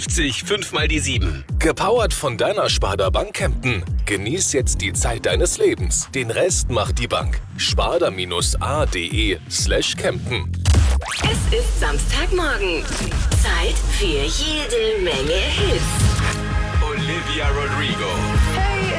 5 mal die 7. Gepowert von deiner Sparda Bank Kempten. Genieß jetzt die Zeit deines Lebens. Den Rest macht die Bank. sparda-a.de/Kempten. Es ist Samstagmorgen. Zeit für jede Menge Hits. Olivia Rodrigo. Hey,